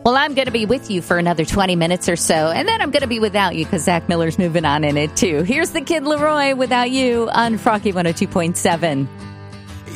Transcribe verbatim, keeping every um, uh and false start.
Well, I'm going to be with you for another twenty minutes or so, and then I'm going to be without you because Zach Miller's moving on in it, too. Here's the Kid Leroy, Without You, on Froggy one oh two point seven.